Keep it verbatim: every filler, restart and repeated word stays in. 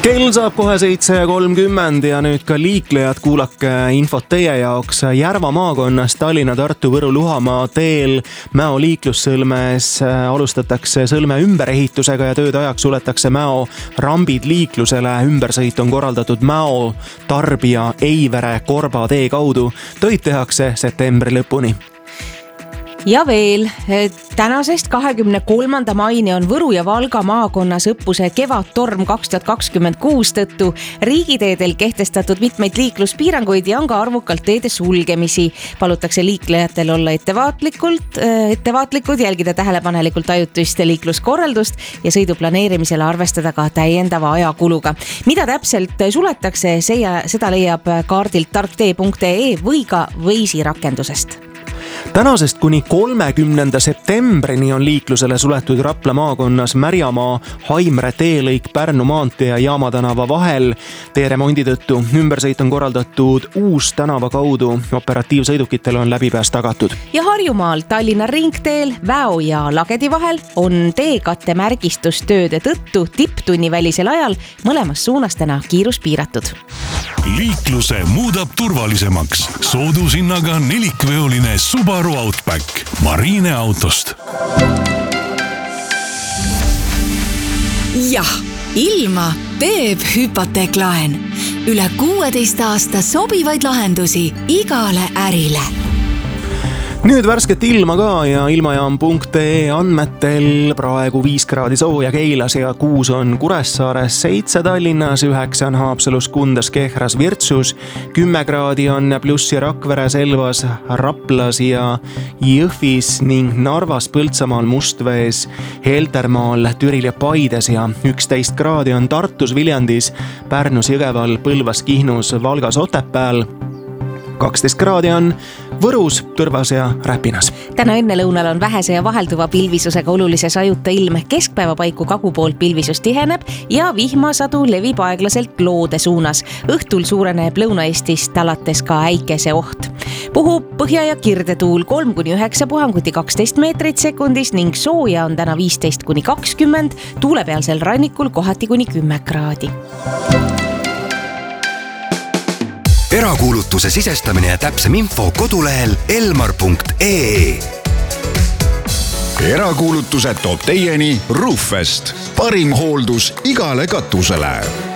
Kell saab kohe seitse kolmkümmend ja nüüd ka liiklejad, kuulake infot teie jaoks. Järva maakonnas Tallinna, Tartu, Võru, Luhamaa teel Mäo liiklussõlmes alustatakse sõlme ümberehitusega ja tööde ajaks suletakse Mäo rambid liiklusele. Ümbersõit on korraldatud Mäo, Tarbija, Eivere, Korba tee kaudu. Töid tehakse septembri lõpuni. Ja veel, tänasest kahekümne kolmanda maini on Võru ja Valga maakonnas õppuse Kevadtorm kaks tuhat kakskümmend kuus tõttu riigiteedel kehtestatud mitmeid liikluspiiranguid ja on ka arvukalt teede sulgemisi. Palutakse liiklejatel olla ettevaatlikult, ettevaatlikud, jälgida tähelepanelikult ajutist liikluskorraldust ja sõidu planeerimisele arvestada ka täiendava ajakuluga. Mida täpselt suletakse, seda leiab kaardilt tarktee punkt ee või ka Waze'i rakendusest. Tänasest kuni kolmekümnenda septembrini on liiklusele suletud Rapla maakonnas Märjamaa, Haimre teelõik Pärnu maantee ja Jaama tänava vahel. Tee remondi tõttu ümbersõit on korraldatud Uus tänava kaudu. Operatiivsõidukitel on läbipääs tagatud. Ja Harjumaal Tallinna ringteel Väo ja Lagedi vahel on teekatte märgistustööde tõttu tipptunni välisel ajal mõlemas suunas täna kiirus piiratud. Liikluse muudab turvalisemaks. Soodushinnaga nelikveoline Subaru Outback Marine autost. Jah, ilma teeb hüpoteeklaen. Üle kuueteist aasta sobivaid lahendusi igale ärile. Nüüd värsket ilma ka ja ilmajaam punkt ee andmetel praegu viis kraadi sooja Keilas ja kuus on Kuressaares, seitse Tallinnas, üheksa on Haapsalus, Kundas, Kehras, Virtsus, kümme kraadi on plussi Rakvere, Selvas, Raplas ja Jõhvis ning Narvas, Põltsamaal, Mustvees, Heltermaal, Türil ja Paides ja üksteist kraadi on Tartus, Viljandis, Pärnus, Jõgeval, Põlvas, Kihnus, Valgas, Otepääl. kaksteist kraadi on Võrus, Tõrvas ja Räpinas. Täna enne lõunal on vähese ja vahelduva pilvisusega olulise sajuta ilm. Keskpäeva paiku kagu poolt pilvisus tiheneb ja vihmasadu levib aeglaselt loode suunas. Õhtul suureneb Lõuna-Eestist alates ka äikese oht. Puhub põhja- ja kirdetuul kolm kuni üheksa, puhanguti kaksteist meetrit sekundis ning sooja on täna viisteist kuni kakskümmend, tuulepealsel rannikul kohati kuni kümme kraadi. Erakuulutuse sisestamine ja täpsem info kodulehel elmar punkt ee. Erakuulutuse toob teieni Roofest. Parim hooldus igale katusele.